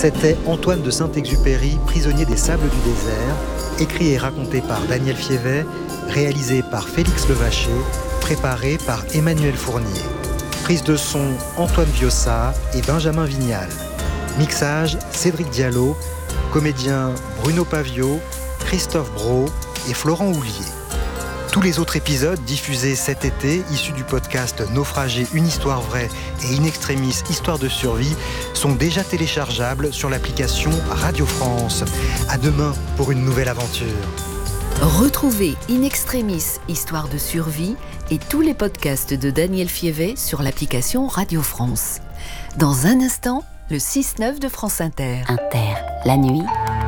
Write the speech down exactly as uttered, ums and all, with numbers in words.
C'était Antoine de Saint-Exupéry, prisonnier des sables du désert, écrit et raconté par Daniel Fievet, réalisé par Félix Levaché, préparé par Emmanuel Fournier. Prise de son Antoine Viossa et Benjamin Vignal. Mixage Cédric Diallo, comédiens Bruno Pavio, Christophe Brault et Florent Houlier. Tous les autres épisodes diffusés cet été, issus du podcast Naufragé, une histoire vraie et In Extremis, histoire de survie, sont déjà téléchargeables sur l'application Radio France. À demain pour une nouvelle aventure. Retrouvez In Extremis, histoire de survie et tous les podcasts de Daniel Fievet sur l'application Radio France. Dans un instant, le six neuf de France Inter. Inter, la nuit,